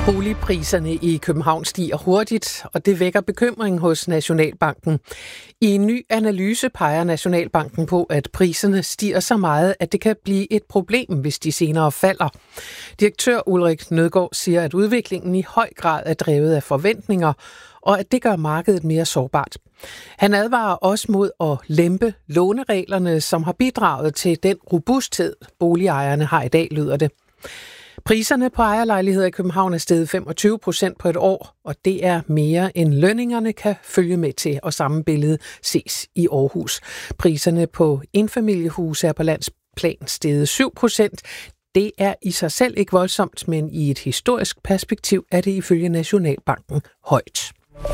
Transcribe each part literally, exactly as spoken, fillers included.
Boligpriserne i København stiger hurtigt, og det vækker bekymring hos Nationalbanken. I en ny analyse peger Nationalbanken på, at priserne stiger så meget, at det kan blive et problem, hvis de senere falder. Direktør Ulrik Nødgaard siger, at udviklingen i høj grad er drevet af forventninger, og at det gør markedet mere sårbart. Han advarer også mod at lempe lånereglerne, som har bidraget til den robusthed, boligejerne har i dag, lyder det. Priserne på ejerlejligheder i København er steget femogtyve procent på et år, og det er mere end lønningerne kan følge med til, og samme billede ses i Aarhus. Priserne på enfamiliehuse er på landsplan steget syv procent. Det er i sig selv ikke voldsomt, men i et historisk perspektiv er det ifølge Nationalbanken højt.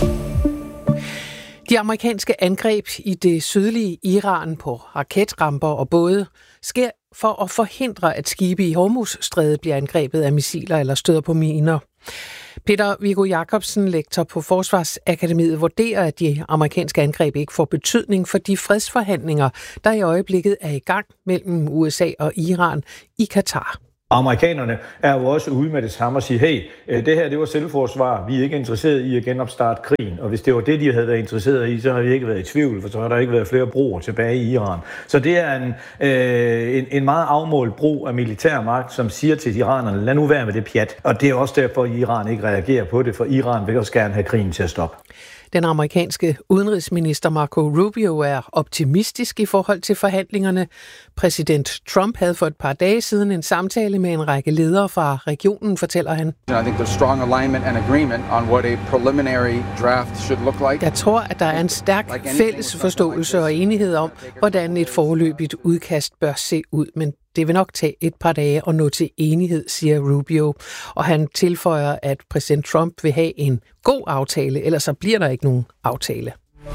De amerikanske angreb i det sydlige Iran på raketramper og både sker for at forhindre, at skibe i Hormuzstrædet bliver angrebet af missiler eller støder på miner. Peter Viggo Jacobsen, lektor på Forsvarsakademiet, vurderer, at de amerikanske angreb ikke får betydning for de fredsforhandlinger, der i øjeblikket er i gang mellem U S A og Iran i Katar. Amerikanerne er jo også ude med det samme og sige, hey, det her det var selvforsvar, vi er ikke interesseret i at genopstarte krigen. Og hvis det var det, de havde været interesseret i, så har vi ikke været i tvivl, for så har der ikke været flere broer tilbage i Iran. Så det er en, øh, en, en meget afmålt brug af militærmagt, som siger til iranerne, lad nu være med det pjat. Og det er også derfor, at Iran ikke reagerer på det, for Iran vil også gerne have krigen til at stoppe. Den amerikanske udenrigsminister Marco Rubio er optimistisk i forhold til forhandlingerne. Præsident Trump havde for et par dage siden en samtale med en række ledere fra regionen, fortæller han. I think there's strong alignment and agreement on what a preliminary draft should look like. Jeg tror, at der er en stærk fælles forståelse og enighed om, hvordan et foreløbigt udkast bør se ud, men det vil nok tage et par dage at nå til enighed, siger Rubio. Og han tilføjer, at præsident Trump vil have en god aftale, ellers så bliver der ikke nogen aftale.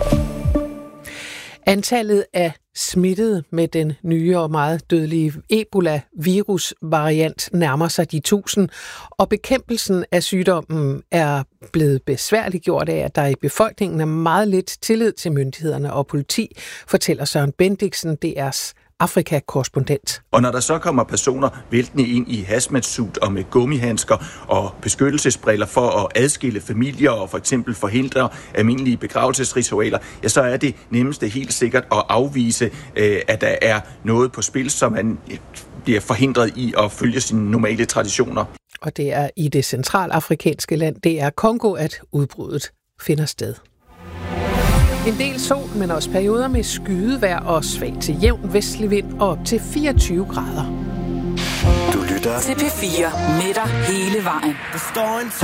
Antallet af smittede med den nye og meget dødelige Ebola-virusvariant nærmer sig de tusind, og bekæmpelsen af sygdommen er blevet besværliggjort af, at der i befolkningen er meget lidt tillid til myndighederne og politi, fortæller Søren Bendiksen, D R's Afrika-korrespondent. Og når der så kommer personer væltende ind i hazmat-suit og med gummihandsker og beskyttelsesbriller for at adskille familier og for eksempel forhindre almindelige begravelsesritualer, ja, så er det nemmeste helt sikkert at afvise, at der er noget på spil, som man bliver forhindret i at følge sine normale traditioner. Og det er i det centralafrikanske land, det er Kongo, at udbruddet finder sted. En del sol, men også perioder med skydevejr og svag til jævn vestlig vind og op til fireogtyve grader. Du lytter til P fire med dig hele vejen.